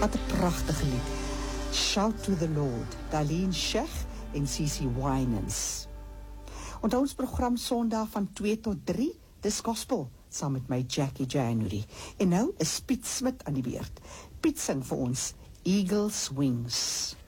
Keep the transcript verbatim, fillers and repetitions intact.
Wat 'n pragtige lied. Shout to the Lord, Darlene Sheikh en Cici Winans. Onthou ons program Sondag van twee tot drie, dis gospel, saam met my Jackie January. En nou is Piet Smit aan die beurt. Piet sing vir ons Eagle's Wings.